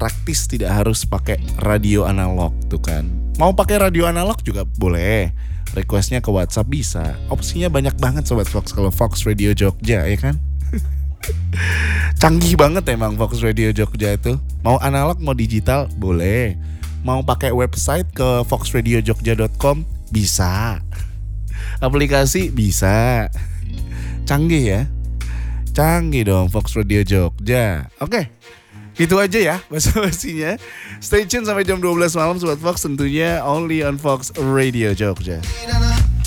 praktis, tidak harus pakai radio analog tuh kan. Mau pakai radio analog juga boleh. Requestnya ke WhatsApp bisa. Opsinya banyak banget Sobat Fox kalau Fox Radio Jogja ya kan. Canggih banget emang Fox Radio Jogja itu. Mau analog mau digital boleh. Mau pakai website ke foxradiojogja.com bisa. Aplikasi bisa. Canggih ya. Canggih dong Fox Radio Jogja. Oke. Itu aja ya basa-basinya. Stay tune sampai jam 12 malam Sobat Fox, tentunya only on Fox Radio Jogja.